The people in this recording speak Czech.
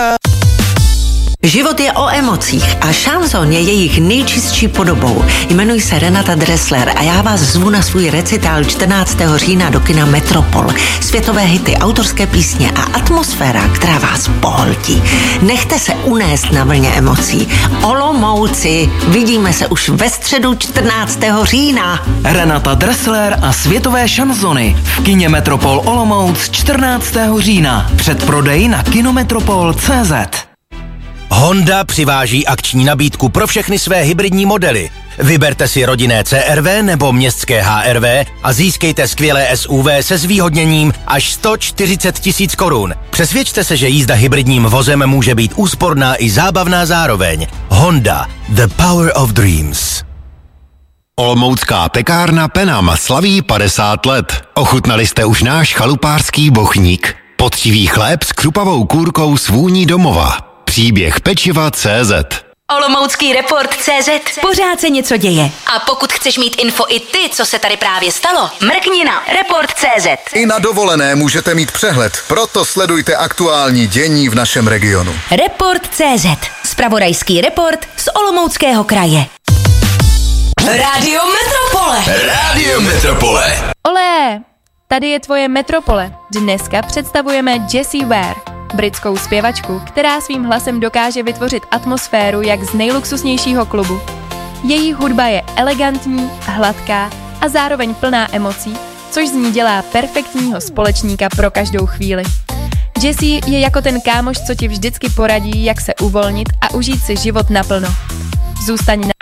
Život je o emocích a šanson je jejich nejčistší podobou. Jmenuji se Renata Dressler a já vás zvu na svůj recitál 14. října do kina Metropol. Světové hity, autorské písně a atmosféra, která vás pohltí. Nechte se unést na vlně emocí. Olomouci, vidíme se už ve středu 14. října. Renata Dressler a světové šanzony v kině Metropol Olomouc 14. října. Předprodej na kinometropol.cz. Honda přiváží akční nabídku pro všechny své hybridní modely. Vyberte si rodinné CR-V nebo městské HR-V a získejte skvělé SUV se zvýhodněním až 140 000 korun. Přesvědčte se, že jízda hybridním vozem může být úsporná i zábavná zároveň. Honda, the power of dreams. Olomoucká pekárna Penam slaví 50 let. Ochutnali jste už náš chalupářský bochník? Poctivý chléb s křupavou kůrkou s vůní domova. Příběh pečiva CZ. Olomoucký report.cz. Pořád se něco děje. A pokud chceš mít info i ty, co se tady právě stalo, mrkni na report.cz. I na dovolené můžete mít přehled, proto sledujte aktuální dění v našem regionu. Report.cz. Zpravodajský report z Olomouckého kraje. Rádio Metropole. Rádio Metropole. Olé, tady je tvoje Metropole. Dneska představujeme Jessie Ware, britskou zpěvačku, která svým hlasem dokáže vytvořit atmosféru jak z nejluxusnějšího klubu. Její hudba je elegantní, hladká a zároveň plná emocí, což z ní dělá perfektního společníka pro každou chvíli. Jessie je jako ten kámoš, co ti vždycky poradí, jak se uvolnit a užít si život naplno. Zůstaň na